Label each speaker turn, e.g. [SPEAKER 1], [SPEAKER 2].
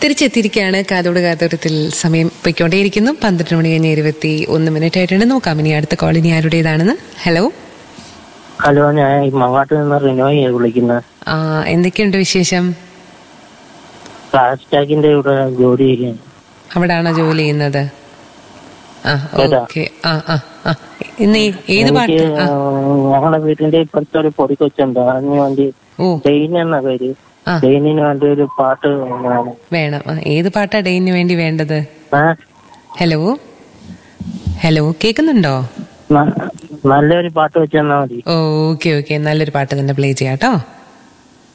[SPEAKER 1] തിരിച്ചെത്തിയിരിക്കുകയാണ് കാതോട് കാതോടത്തിൽ. സമയം പൊയ്ക്കൊണ്ടേയിരിക്കുന്നു. 12 മണി കഴിഞ്ഞ് 21 ആയിട്ടുണ്ട്. നോക്കാം ഇനി അടുത്ത കോൾ ഇനി ആരുടേതാണെന്ന്. ഹലോ
[SPEAKER 2] ഹലോ, ഞാൻ മങ്ങാട്ട് നിന്ന് റിനോയെ വിളിക്കുന്നത്.
[SPEAKER 1] എന്തൊക്കെയുണ്ട് വിശേഷം?
[SPEAKER 2] ഫാസ്റ്റാഗിന്റെ ഇവിടെ ജോലി ചെയ്യുന്നു.
[SPEAKER 1] അവിടാണോ ജോലി ചെയ്യുന്നത്? ഓക്കെ. ഇന്ന് ഏത് പാട്ട്?
[SPEAKER 2] ഞങ്ങളുടെ വീടിന്റെ ഇപ്പുറത്തെ ഒരു പൊടി കൊച്ചുണ്ട്. അതിന് വേണ്ടി ഡെയിൻ എന്ന പേര്, ഡെയിനിന് വേണ്ടി ഒരു പാട്ട്
[SPEAKER 1] വേണം. ഏത് പാട്ടാ ഡെയിന് വേണ്ടി വേണ്ടത്? ഹലോ ഹലോ, കേൾക്കുന്നുണ്ടോ?
[SPEAKER 2] നല്ലൊരു പാട്ട് വെച്ച് തന്നാ മതി.
[SPEAKER 1] ഓക്കെ ഓക്കെ, നല്ലൊരു പാട്ട് തന്നെ പ്ലേ ചെയ്യാട്ടോ.